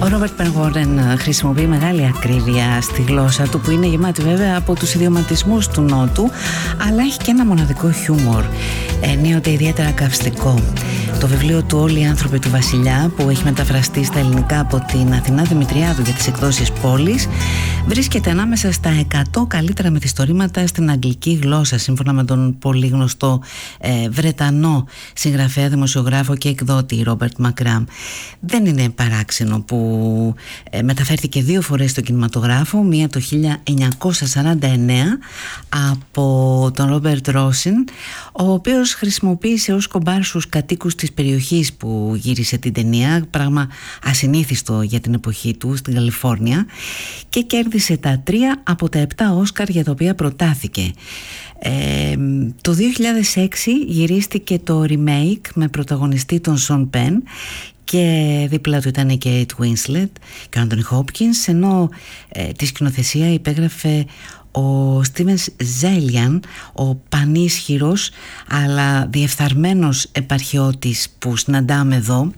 Ο Ρόμπερτ Πενγόρεν χρησιμοποιεί μεγάλη ακρίβεια στη γλώσσα του, που είναι γεμάτη βέβαια από τους ιδιωματισμούς του Νότου, αλλά έχει και ένα μοναδικό χιούμορ, ενίοτε ιδιαίτερα καυστικό. Το βιβλίο του «Όλοι οι άνθρωποι του Βασιλιά», που έχει μεταφραστεί στα ελληνικά από την Αθηνά Δημητριάδου για τις εκδόσεις Πόλης, βρίσκεται ανάμεσα στα 100 καλύτερα μυθιστορήματα στην αγγλική γλώσσα, σύμφωνα με τον πολύ γνωστό Βρετανό συγγραφέα, δημοσιογράφο και εκδότη Ρόμπερτ Μακράμ. Δεν είναι παράξενο που μεταφέρθηκε 2 φορές στο κινηματογράφο, μία το 1949 από τον Ρόμπερτ Ρόσιν, ο οποίος χρησιμοποίησε ως κομπάρσους κατοίκους της περιοχής που γύρισε την ταινία, πράγμα ασυνήθιστο για την εποχή του, στην Καλιφόρνια, και κέρδισε τα 3 από τα 7 Όσκαρ για τα οποία προτάθηκε. Το 2006 γυρίστηκε το remake με πρωταγωνιστή τον Σον Πεν και δίπλα του ήταν η Kate Winslet και ο Άντονι Χόπκινς, ενώ τη σκηνοθεσία υπέγραφε ο Στίβεν Ζέλιαν, ο πανίσχυρος αλλά διεφθαρμένος επαρχιώτης που συναντάμε εδώ,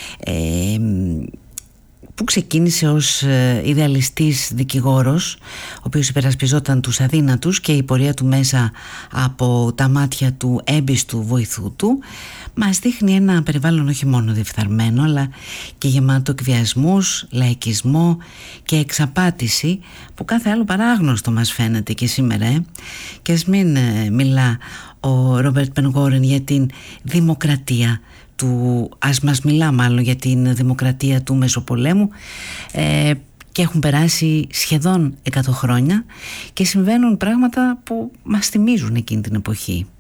που ξεκίνησε ως ιδεαλιστής δικηγόρος, ο οποίος υπερασπιζόταν τους αδύνατους, και η πορεία του μέσα από τα μάτια του έμπιστου βοηθού του μας δείχνει ένα περιβάλλον όχι μόνο διεφθαρμένο, αλλά και γεμάτο εκβιασμούς, λαϊκισμό και εξαπάτηση, που κάθε άλλο παράγνωστο μας φαίνεται και σήμερα. Και ας μην μιλά ο Ρόμπερτ Πενγόρεν για την δημοκρατία του, ας μας μιλά μάλλον για την δημοκρατία του Μεσοπολέμου, και έχουν περάσει σχεδόν 100 χρόνια και συμβαίνουν πράγματα που μας θυμίζουν εκείνη την εποχή.